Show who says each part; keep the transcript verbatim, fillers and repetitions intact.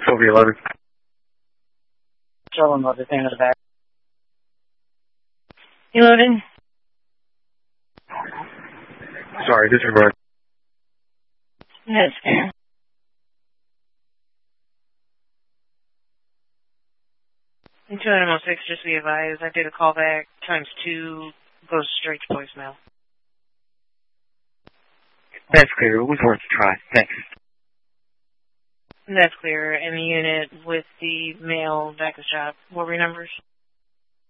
Speaker 1: Over eleven.
Speaker 2: Children load the thing in the back.
Speaker 3: You loading?
Speaker 1: Sorry, disregard.
Speaker 3: That's fair. two hundred oh six, just be advised, I did a callback times two, goes straight to voicemail.
Speaker 1: That's clear. It was worth a try. Thanks.
Speaker 3: That's clear. And the unit with the male back of shop, what were your numbers?